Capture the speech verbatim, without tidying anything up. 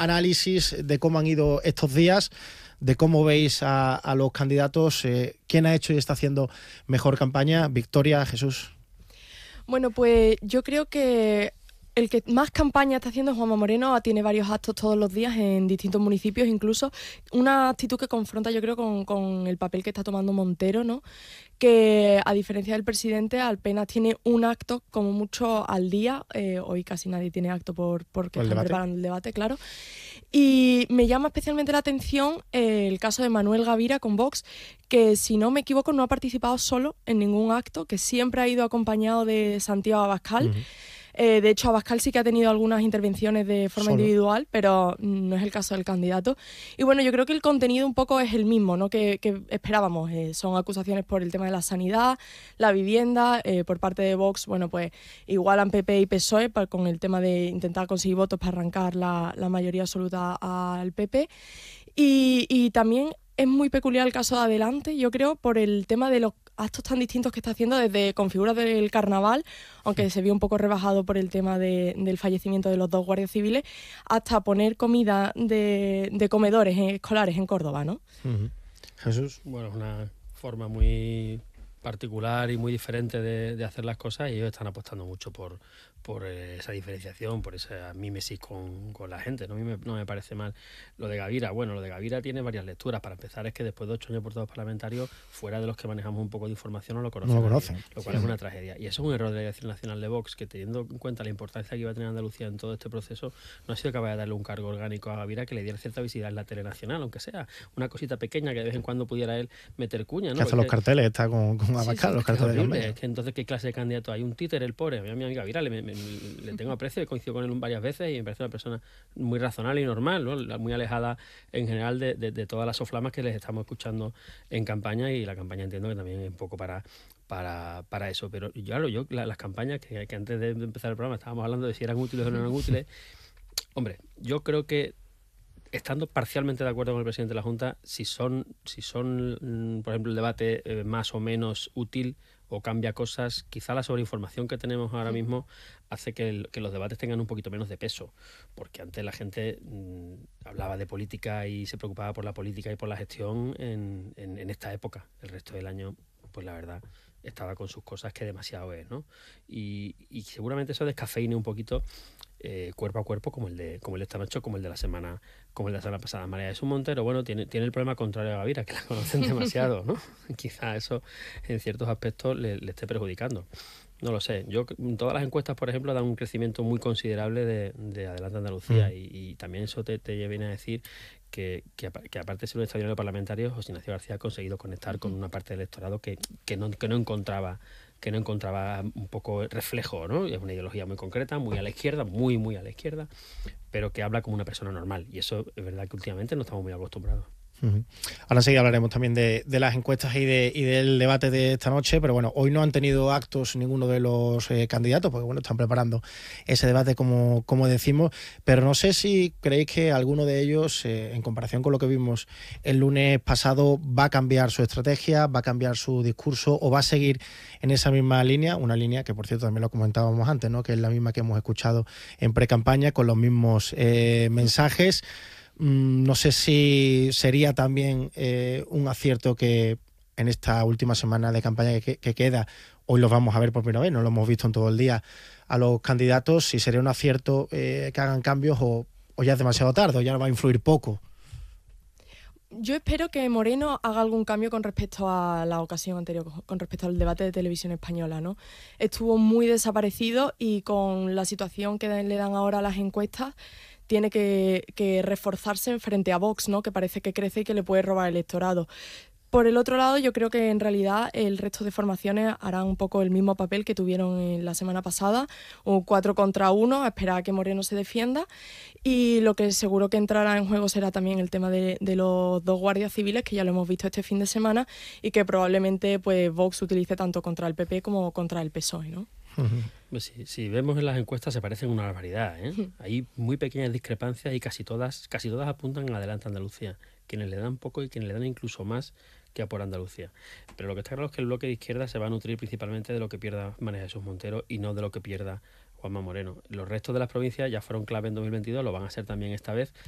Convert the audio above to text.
análisis de cómo han ido estos días, de cómo veis a, a los candidatos, eh, quién ha hecho y está haciendo mejor campaña. Victoria, Jesús. Bueno, pues yo creo que el que más campaña está haciendo es Juanma Moreno. Tiene varios actos todos los días en distintos municipios, incluso una actitud que confronta, yo creo, con, con el papel que está tomando Montero, ¿no? Que a diferencia del presidente apenas tiene un acto como mucho al día. Eh, hoy casi nadie tiene acto por, porque ¿El están debate? preparando el debate, claro. Y me llama especialmente la atención eh, el caso de Manuel Gavira con Vox, que si no me equivoco no ha participado solo en ningún acto, que siempre ha ido acompañado de Santiago Abascal. Uh-huh. Eh, de hecho, Abascal sí que ha tenido algunas intervenciones de forma Solo. individual, pero no es el caso del candidato. Y bueno, yo creo que el contenido un poco es el mismo, ¿no? que, que esperábamos. Eh, son acusaciones por el tema de la sanidad, la vivienda, eh, por parte de Vox, bueno, pues igualan P P y P S O E para, con el tema de intentar conseguir votos para arrancar la, la mayoría absoluta al P P. Y, y también es muy peculiar el caso de Adelante, yo creo, por el tema de los actos tan distintos que está haciendo, desde con figuras del carnaval, aunque se vio un poco rebajado por el tema de, del fallecimiento de los dos guardias civiles, hasta poner comida de, de comedores escolares en Córdoba, ¿no? Uh-huh. Jesús. Bueno, es una forma muy particular y muy diferente de, de hacer las cosas, y ellos están apostando mucho por, por esa diferenciación, por esa mímesis con, con la gente. ¿no? A mí me, no me parece mal lo de Gavira. Bueno, lo de Gavira tiene varias lecturas. Para empezar, es que después de ocho años portavoz parlamentario, fuera de los que manejamos un poco de información, no lo conocen. No lo conocen. Nadie, lo cual sí. es una tragedia. Y eso es un error de la Dirección Nacional de Vox, que teniendo en cuenta la importancia que iba a tener Andalucía en todo este proceso, no ha sido capaz de darle un cargo orgánico a Gavira que le diera cierta visibilidad en la tele nacional, aunque sea una cosita pequeña que de vez en cuando pudiera él meter cuña, ¿no? Que hace los carteles, está con, con Abascal, sí, sí, los carteles de campaña. Es que entonces, ¿qué clase de candidato hay? Un títer, el pobre. A mi amiga Gavira le, me, me, le tengo aprecio, he coincidido con él varias veces y me parece una persona muy razonable y normal, ¿no? Muy alejada en general de, de, de todas las soflamas que les estamos escuchando en campaña, y la campaña entiendo que también es un poco para para, para eso. Pero claro, yo la, las campañas que, que antes de empezar el programa estábamos hablando de si eran útiles o no eran útiles. Hombre, yo creo que estando parcialmente de acuerdo con el presidente de la Junta, si son, si son por ejemplo, el debate eh, más o menos útil o cambia cosas, quizá la sobreinformación que tenemos ahora mismo hace que, el, que los debates tengan un poquito menos de peso, porque antes la gente mmm, hablaba de política y se preocupaba por la política y por la gestión en, en, en esta época. El resto del año, pues la verdad, estaba con sus cosas, que demasiado es, ¿no? Y, y seguramente eso descafeine un poquito eh, cuerpo a cuerpo, como el de como el de esta noche, como el de la semana, como el de la semana pasada. María Jesús Montero, bueno, tiene, tiene el problema contrario a Gavira, que la conocen demasiado, ¿no? Quizá eso en ciertos aspectos le, le esté perjudicando. No lo sé. Yo, todas las encuestas, por ejemplo, dan un crecimiento muy considerable de, de Adelante Andalucía, mm. y, y también eso te, te viene a decir que, que, que aparte de ser un extraordinario parlamentario, José Ignacio García ha conseguido conectar con una parte del electorado que, que, no, que no encontraba que no encontraba un poco reflejo, ¿no? Es una ideología muy concreta, muy a la izquierda, muy, muy a la izquierda, pero que habla como una persona normal, y eso es verdad que últimamente no estamos muy acostumbrados. Uh-huh. Ahora sí hablaremos también de, de las encuestas y, de, y del debate de esta noche, pero bueno, hoy no han tenido actos ninguno de los eh, candidatos, porque bueno, están preparando ese debate como, como decimos, pero no sé si creéis que alguno de ellos, eh, en comparación con lo que vimos el lunes pasado, va a cambiar su estrategia, va a cambiar su discurso o va a seguir en esa misma línea, una línea que por cierto también lo comentábamos antes, ¿no? Que es la misma que hemos escuchado en pre-campaña, con los mismos eh, mensajes. No sé si sería también eh, un acierto que en esta última semana de campaña que, que queda, hoy los vamos a ver por primera vez, no lo hemos visto en todo el día a los candidatos, si sería un acierto eh, que hagan cambios o, o ya es demasiado tarde, o ya va a influir poco. Yo espero que Moreno haga algún cambio con respecto a la ocasión anterior, con respecto al debate de televisión española, ¿no? Estuvo muy desaparecido y con la situación que le dan ahora a las encuestas, tiene que, que reforzarse frente a Vox, ¿no? Que parece que crece y que le puede robar el electorado. Por el otro lado, yo creo que en realidad el resto de formaciones harán un poco el mismo papel que tuvieron en la semana pasada, un cuatro contra uno, a esperar a que Moreno se defienda, y lo que seguro que entrará en juego será también el tema de, de los dos guardias civiles, que ya lo hemos visto este fin de semana, y que probablemente pues Vox utilice tanto contra el P P como contra el P S O E, ¿no? Pues si, si vemos en las encuestas se parecen una barbaridad, ¿eh? Hay muy pequeñas discrepancias y casi todas, casi todas apuntan a Adelante Andalucía, quienes le dan poco y quienes le dan incluso más que a Por Andalucía. Pero lo que está claro es que el bloque de izquierda se va a nutrir principalmente de lo que pierda María Jesús Montero y no de lo que pierda Juanma Moreno. Los restos de las provincias ya fueron clave en dos mil veintidós, lo van a ser también esta vez.